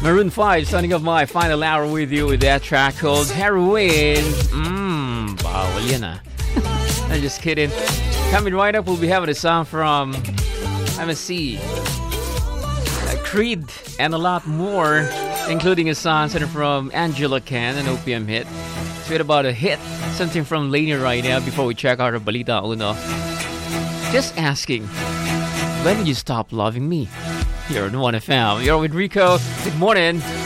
Maroon 5 signing off my final hour with you with that track called Heroin. Bawal yan ah. I'm just kidding. Coming right up, we'll be having a song from MSC, Creed, and a lot more, including a song from Angela Can, an OPM hit. It's about a hit, something from Lainey right now before we check out our Balita Uno. Just asking, when did you stop loving me? You're on 1FM. You're with Rico. Good morning.